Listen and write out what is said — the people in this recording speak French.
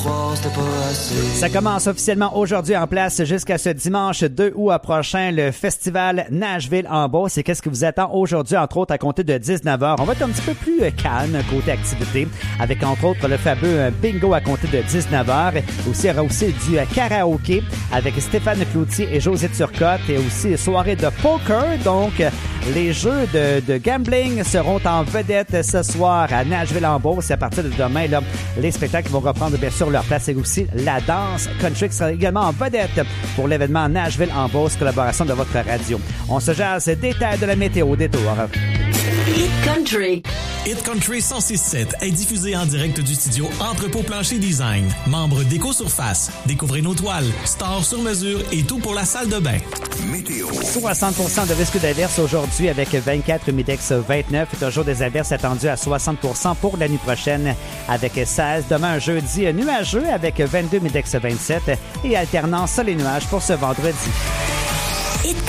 Ça commence officiellement aujourd'hui en place jusqu'à ce dimanche 2 août prochain, le festival Nashville en Beauce. Et qu'est-ce qui vous attend aujourd'hui, entre autres, à compter de 19h? On va être un petit peu plus calme côté activité, avec entre autres le fameux bingo à compter de 19h. Aussi, il y aura aussi du karaoké avec Stéphane Cloutier et José Turcotte, et aussi soirée de poker. Donc, les jeux de gambling seront en vedette ce soir à Nashville en Beauce. Et à partir de demain, là, les spectacles vont reprendre bien sûr leur place, et aussi la danse country qui sera également en vedette pour l'événement Nashville en Beauce, collaboration de votre radio. On se jase détails de la météo au détour. Hit Country. Hit Country 106.7 est diffusé en direct du studio Entrepôt Plancher Design. Membre d'Éco-Surface. Découvrez nos toiles, stores sur mesure et tout pour la salle de bain. Météo. 60% de risque d'averse aujourd'hui avec 24 humidex 29. Toujours des averses attendues à 60% pour la nuit prochaine avec 16. Demain, jeudi, nuageux avec 22 humidex 27 et alternant sol et nuages pour ce vendredi. Hit